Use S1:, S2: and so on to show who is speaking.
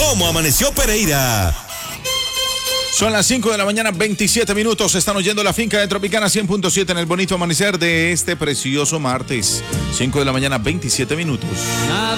S1: ¿Cómo amaneció Pereira?
S2: Son las 5 de la mañana, 27 minutos. Están oyendo la finca de Tropicana 100.7 en el bonito amanecer de este precioso martes. 5 de la mañana, 27 minutos.